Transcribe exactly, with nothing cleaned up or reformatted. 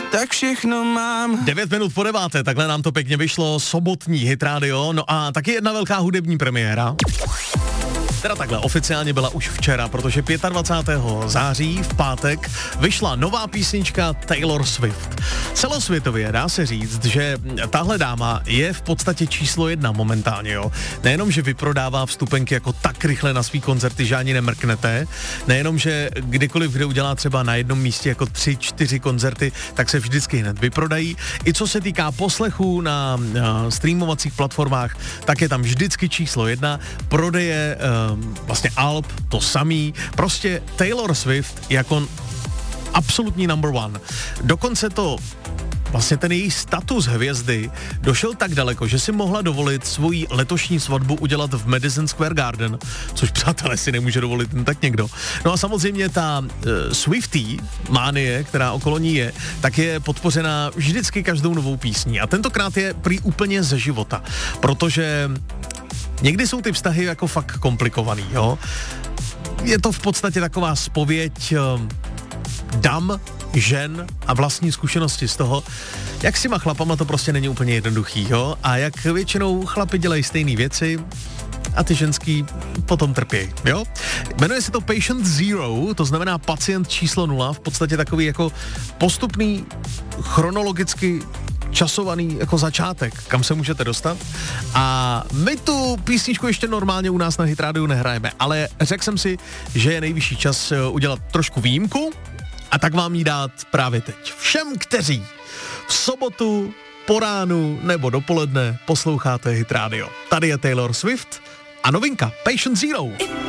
tak všechno mám. Devět minut po deváté, takhle nám to pěkně vyšlo, sobotní Hit Radio, no a taky jedna velká hudební premiéra. Teda takhle, oficiálně byla už včera, protože dvacátého pátého září v pátek vyšla nová písnička Taylor Swift. Celosvětově dá se říct, že tahle dáma je v podstatě číslo jedna momentálně, jo. Nejenom, že vyprodává vstupenky jako tak rychle na svý koncerty, že ani nemrknete, nejenom, že kdykoliv, kde udělá třeba na jednom místě jako tři, čtyři koncerty, tak se vždycky hned vyprodají. I co se týká poslechů na, na streamovacích platformách, tak je tam vždycky číslo jedna, prodeje vlastně alb, to samý, prostě Taylor Swift jako absolutní number one. Dokonce to vlastně ten její status hvězdy došel tak daleko, že si mohla dovolit svoji letošní svatbu udělat v Madison Square Garden, což přátelé si nemůže dovolit jen tak někdo. No a samozřejmě ta uh, Swiftie mánie, která okolo ní je, tak je podpořená vždycky každou novou písní. A tentokrát je prý úplně ze života, protože někdy jsou ty vztahy jako fakt komplikovaný, jo. Je to v podstatě taková zpověď uh, dam, žen a vlastní zkušenosti z toho, jak s těma chlapama to prostě není úplně jednoduchý, jo. A jak většinou chlapi dělají stejné věci a ty ženský potom trpějí, jo. Jmenuje se to Patient Zero, to znamená pacient číslo nula, v podstatě takový jako postupný, chronologicky časovaný jako začátek, kam se můžete dostat. A my tu písničku ještě normálně u nás na Hit Radio nehrajeme, ale řekl jsem si, že je nejvyšší čas udělat trošku výjimku a tak vám ji dát právě teď. Všem, kteří v sobotu po ránu nebo dopoledne posloucháte Hit Radio. Tady je Taylor Swift a novinka Patient Zero.